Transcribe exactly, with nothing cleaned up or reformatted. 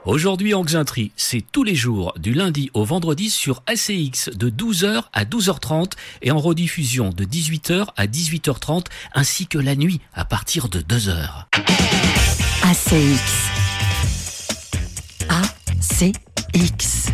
Aujourd'hui en Xintri, c'est tous les jours, du lundi au vendredi sur A C X de douze heures à douze heures trente et en rediffusion de dix-huit heures à dix-huit heures trente ainsi que la nuit à partir de deux heures. A C X. A C X.